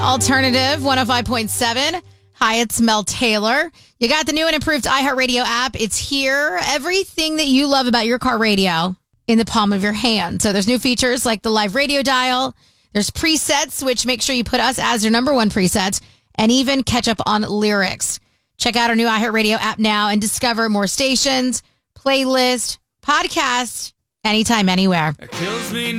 Alternative 105.7. Hi, it's Mel Taylor. You got the new and improved iHeartRadio app. It's here. Everything that you love about your car radio in the palm of your hand. So there's new features like the live radio dial. There's presets, which make sure you put us as your number one preset, and even catch up on lyrics. Check out our new iHeartRadio app now and discover more stations, playlists, podcasts, anytime, anywhere. It kills me